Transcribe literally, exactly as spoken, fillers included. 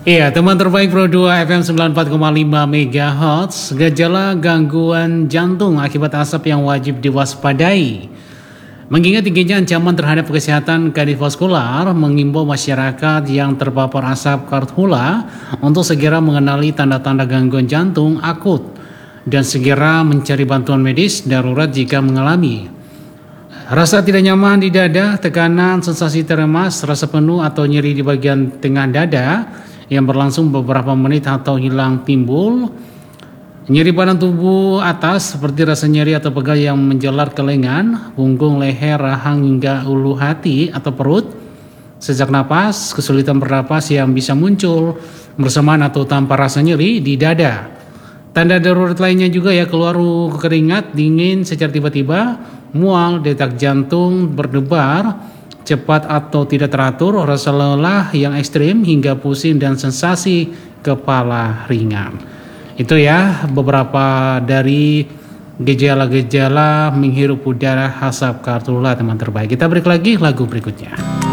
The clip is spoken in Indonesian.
Iya, teman terbaik Pro dua F M sembilan puluh empat koma lima megahertz. Gejala gangguan jantung akibat asap yang wajib diwaspadai. Mengingat tingginya ancaman terhadap kesehatan kardiovaskular, mengimbau masyarakat yang terpapar asap karhula untuk segera mengenali tanda-tanda gangguan jantung akut dan segera mencari bantuan medis darurat jika mengalami. Rasa tidak nyaman di dada, tekanan, sensasi teremas, rasa penuh atau nyeri di bagian tengah dada yang berlangsung beberapa menit atau hilang timbul. Nyeri badan tubuh atas seperti rasa nyeri atau pegal yang menjalar ke lengan, punggung, leher, rahang hingga ulu hati atau perut. Sesak napas, kesulitan bernapas yang bisa muncul bersamaan atau tanpa rasa nyeri di dada. Tanda darurat lainnya juga ya, keluar keringat dingin secara tiba-tiba, mual, detak jantung berdebar cepat atau tidak teratur, rasa lelah yang ekstrim hingga pusing dan sensasi kepala ringan. Itu ya beberapa dari gejala-gejala menghirup udara asap karhula teman terbaik. Kita break lagi lagu berikutnya.